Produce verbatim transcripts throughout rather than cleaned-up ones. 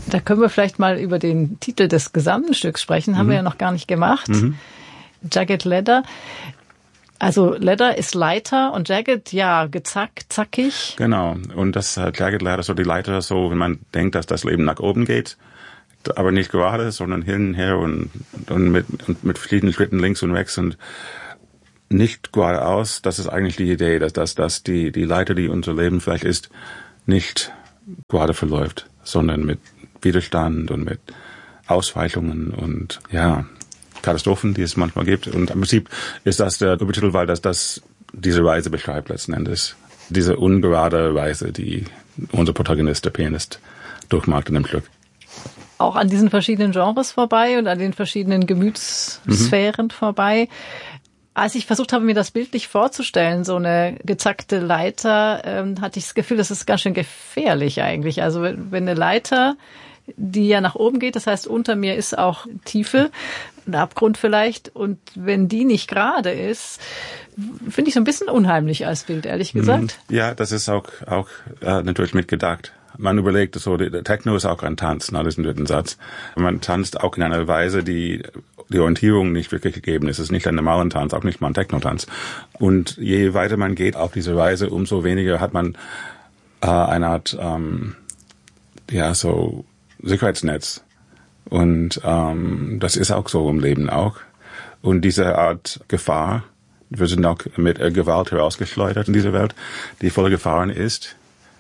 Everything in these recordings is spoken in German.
Da können wir vielleicht mal über den Titel des gesamten Stücks sprechen. Haben mhm. wir ja noch gar nicht gemacht. Mhm. Jagged Leather. Also Leather ist Leiter und Jagged, ja, gezackt, zackig. Genau. Und das uh, Jagged Leather, so die Leiter, so wenn man denkt, dass das Leben nach oben geht, aber nicht gerade, sondern hin und her und, und, mit, und mit verschiedenen Schritten links und rechts und nicht geradeaus. Das ist eigentlich die Idee, dass, dass, dass die, die Leiter, die unser Leben vielleicht ist, nicht gerade verläuft, sondern mit Widerstand und mit Ausweichungen und ja, Katastrophen, die es manchmal gibt. Und im Prinzip ist das der Übertitel, weil das, das diese Reise beschreibt letzten Endes. Diese ungerade Reise, die unser Protagonist, der Pianist, durchmacht in dem Stück. Auch an diesen verschiedenen Genres vorbei und an den verschiedenen Gemütssphären mhm. vorbei. Als ich versucht habe, mir das bildlich vorzustellen, so eine gezackte Leiter, ähm, hatte ich das Gefühl, das ist ganz schön gefährlich eigentlich. Also wenn eine Leiter, die ja nach oben geht, das heißt, unter mir ist auch Tiefe, ein Abgrund vielleicht, und wenn die nicht gerade ist, finde ich so ein bisschen unheimlich als Bild, ehrlich gesagt. Ja, das ist auch auch äh, natürlich mitgedacht. Man überlegt so, der Techno ist auch ein Tanz, na, das ist ein dritten Satz. Man tanzt auch in einer Weise, die die Orientierung nicht wirklich gegeben ist. Es ist nicht ein normaler Tanz, auch nicht mal ein Techno-Tanz. Und je weiter man geht auf diese Reise, umso weniger hat man äh, eine Art, ähm, ja, so Sicherheitsnetz. Und ähm, das ist auch so im Leben auch. Und diese Art Gefahr, wir sind auch mit äh, Gewalt herausgeschleudert in dieser Welt, die voller Gefahren ist.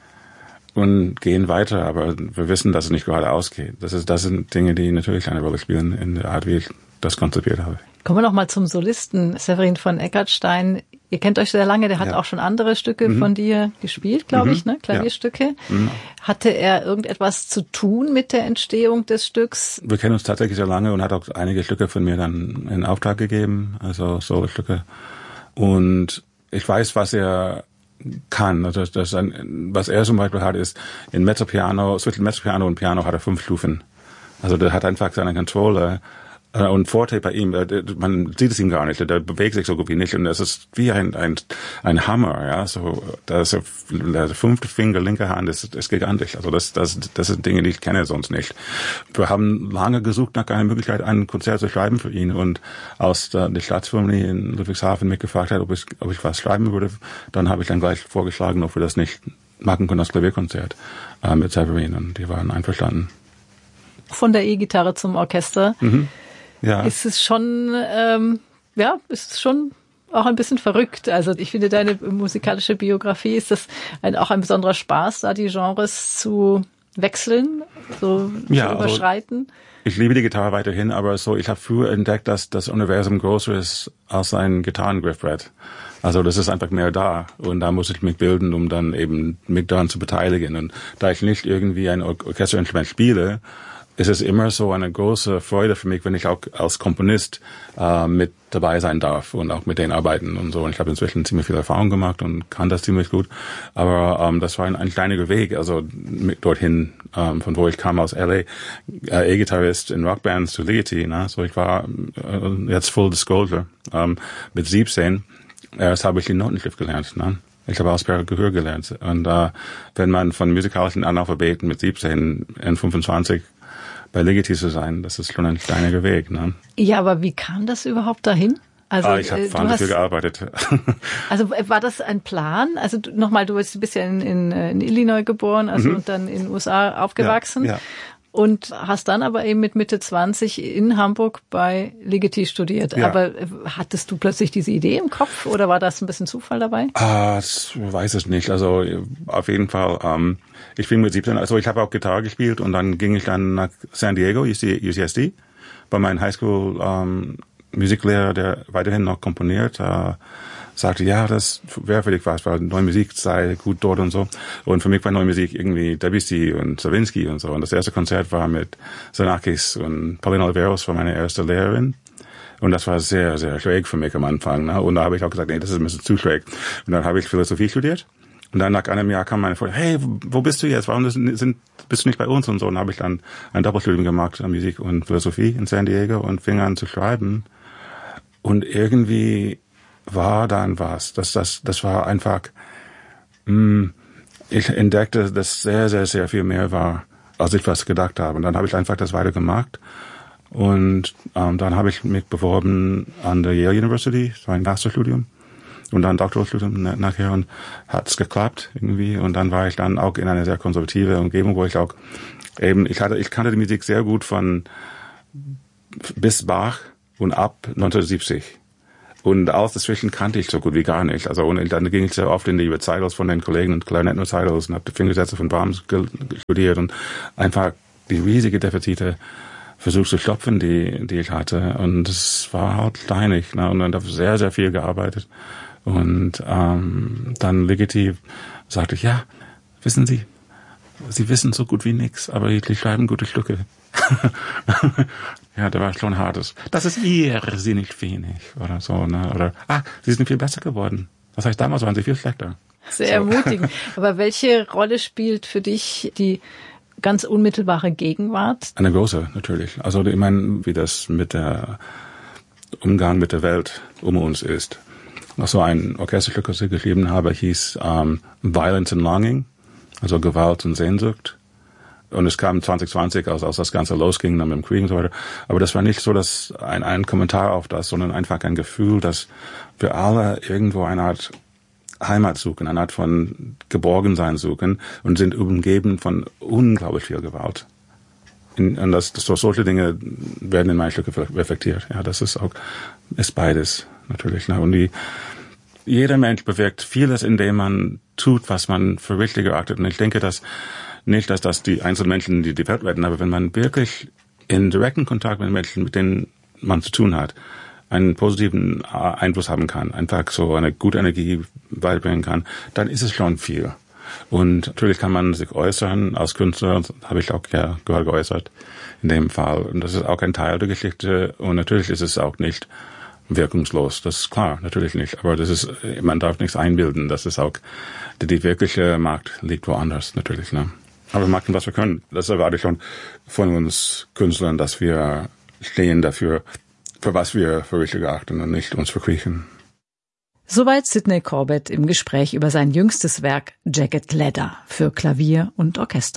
Und gehen weiter, aber wir wissen, dass es nicht gerade ausgeht. Das ist, das sind Dinge, die natürlich eine Rolle spielen in der Art, wie ich das konzipiert habe. Kommen wir noch mal zum Solisten Severin von Eckartstein. Ihr kennt euch sehr lange, der hat ja auch schon andere Stücke mhm. von dir gespielt, glaube mhm. ich, ne? Klavierstücke. Ja. Mhm. Hatte er irgendetwas zu tun mit der Entstehung des Stücks? Wir kennen uns tatsächlich sehr lange und hat auch einige Stücke von mir dann in Auftrag gegeben, also Solo-Stücke. Und ich weiß, was er kann. Also das ein, was er zum Beispiel hat, ist in Mezzopiano, zwischen Mezzopiano und Piano hat er fünf Stufen. Also der hat einfach seine Controller äh, und Forte bei ihm, äh, man sieht es ihm gar nicht, der bewegt sich so gut wie nicht und das ist wie ein ein ein Hammer, ja, so das der fünfte Finger, linke Hand ist, ist gigantisch. Also das das das sind Dinge, die ich kenne sonst nicht. Wir haben lange gesucht nach einer Möglichkeit, ein Konzert zu schreiben für ihn und als der, die Staatsphilharmonie in Ludwigshafen mich gefragt hat, ob ich ob ich was schreiben würde, dann habe ich dann gleich vorgeschlagen, ob wir das nicht machen können, das Klavierkonzert äh, mit Severin, und die waren einverstanden. Von der E-Gitarre zum Orchester. Mhm. Ja. Ist es schon, ähm, ja, ist es schon auch ein bisschen verrückt. Also ich finde, deine musikalische Biografie, ist das ein, auch ein besonderer Spaß, da die Genres zu wechseln, so ja, zu überschreiten. Also ich liebe die Gitarre weiterhin, aber so, ich habe früher entdeckt, dass das Universum größer ist als ein Gitarrengriffbrett. Also das ist einfach mehr da und da muss ich mich bilden, um dann eben mich daran zu beteiligen. Und da ich nicht irgendwie ein Or- Orchesterinstrument spiele, ist es immer so eine große Freude für mich, wenn ich auch als Komponist äh, mit dabei sein darf und auch mit denen arbeiten und so. Und ich habe inzwischen ziemlich viel Erfahrung gemacht und kann das ziemlich gut. Aber ähm, das war ein, ein kleiner Weg, also mit dorthin, ähm, von wo ich kam aus L A, äh, E-Gitarrist in Rockbands zu Ligeti. Ne? So ich war äh, jetzt Full Disclosure ähm, mit siebzehn. Erst habe ich den Notenschrift gelernt. Ne? Ich habe aus per Gehör gelernt. Und äh, wenn man von musikalischen Analphabeten mit siebzehn in fünfundzwanzig bei Ligeti zu sein, das ist schon ein kleiner Weg. Ne? Ja, aber wie kam das überhaupt dahin? Also, ah, ich habe wahnsinnig viel gearbeitet. Also war das ein Plan? Also nochmal, du bist ja in, in, in Illinois geboren, also mhm. und dann in den U S A aufgewachsen. Ja, ja. Und hast dann aber eben mit Mitte zwanzig in Hamburg bei Ligeti studiert. Ja. Aber hattest du plötzlich diese Idee im Kopf oder war das ein bisschen Zufall dabei? Ah, das weiß ich nicht. Also auf jeden Fall. Ähm, ich bin mit siebzehn, also ich habe auch Gitarre gespielt und dann ging ich dann nach San Diego, U C S D, bei meinem Highschool ähm, Musiklehrer, der weiterhin noch komponiert, äh, sagte, ja, das wäre für dich was, weil neue Musik sei gut dort und so. Und für mich war neue Musik irgendwie Debussy und Stravinsky und so. Und das erste Konzert war mit Xenakis und Paulina Oliveros, war meine erste Lehrerin. Und das war sehr, sehr schräg für mich am Anfang. Ne? Und da habe ich auch gesagt, nee, das ist ein bisschen zu schräg. Und dann habe ich Philosophie studiert. Und dann nach einem Jahr kam meine Freundin, hey, wo bist du jetzt? Warum sind, bist du nicht bei uns? Und so. Und dann habe ich dann ein Doppelstudium gemacht an Musik und Philosophie in San Diego und fing an zu schreiben. Und irgendwie war dann was. Das, das, das war einfach, mh, ich entdeckte, dass sehr, sehr, sehr viel mehr war als ich was gedacht habe. Und dann habe ich einfach das weiter gemacht. Und ähm, dann habe ich mich beworben an der Yale University, so ein Masterstudium. Und dann Doktorstudium nachher und hat es geklappt irgendwie. Und dann war ich dann auch in einer sehr konservative Umgebung, wo ich auch eben, ich hatte, ich kannte die Musik sehr gut von bis Bach und ab neunzehnhundertsiebzig. Und alles dazwischen kannte ich so gut wie gar nicht. Also und dann ging ich sehr oft in die Recitals von den Kollegen und Klarinetten-Recitals und habe die Fingersätze von Brahms studiert und einfach die riesige Defizite versucht zu stopfen, die die ich hatte. Und es war halt kleinig. Ne? Und dann habe ich sehr, sehr viel gearbeitet. Und ähm, dann Ligeti sagte ich, ja, wissen Sie, Sie wissen so gut wie nichts, aber Sie schreiben gute Stücke. Ja, da war schon hartes. Das ist irrsinnig wenig oder so, ne? Oder ah, Sie sind viel besser geworden. Das heißt, damals waren Sie viel schlechter. Sehr so. ermutigend. Aber welche Rolle spielt für dich die ganz unmittelbare Gegenwart? Eine große, natürlich. Also ich meine, wie das mit der Umgang mit der Welt um uns ist. Also ein Orchesterstück, das ich geschrieben habe, hieß um, Violence and Longing, also Gewalt und Sehnsucht. Und es kam zwanzig zwanzig, als, als das Ganze losging, dann mit dem Krieg und so weiter. Aber das war nicht so, dass ein, ein Kommentar auf das, sondern einfach ein Gefühl, dass wir alle irgendwo eine Art Heimat suchen, eine Art von Geborgensein suchen und sind umgeben von unglaublich viel Gewalt. In, und das, das, solche Dinge werden in meinen Stücken reflektiert. Ja, das ist auch, ist beides natürlich. Ne? Und die, jeder Mensch bewirkt vieles, indem man tut, was man für richtig erachtet. Und ich denke, dass nicht, dass das die Einzelmenschen, die die Welt retten, aber wenn man wirklich in direkten Kontakt mit Menschen, mit denen man zu tun hat, einen positiven Einfluss haben kann, einfach so eine gute Energie beibringen kann, dann ist es schon viel. Und natürlich kann man sich äußern als Künstler, habe ich auch ja gerade geäußert in dem Fall. Und das ist auch ein Teil der Geschichte. Und natürlich ist es auch nicht wirkungslos. Das ist klar, natürlich nicht. Aber das ist, man darf nichts einbilden. Das ist auch, die wirkliche Macht liegt woanders, natürlich, ne? Aber wir machen, was wir können. Das erwarte ich schon von uns Künstlern, dass wir stehen dafür, für was wir für richtig erachten und nicht uns verkriechen. Soweit Sidney Corbett im Gespräch über sein jüngstes Werk Jagged Ladder für Klavier und Orchester.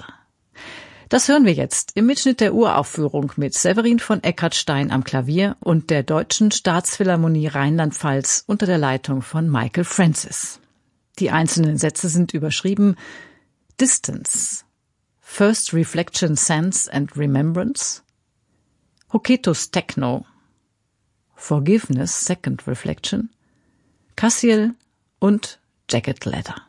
Das hören wir jetzt im Mitschnitt der Uraufführung mit Severin von Eckartstein am Klavier und der Deutschen Staatsphilharmonie Rheinland-Pfalz unter der Leitung von Michael Francis. Die einzelnen Sätze sind überschrieben: Distance, First Reflection, Sense and Remembrance, Hoketus Techno, Forgiveness, Second Reflection, Cassiel und Jagged Ladder.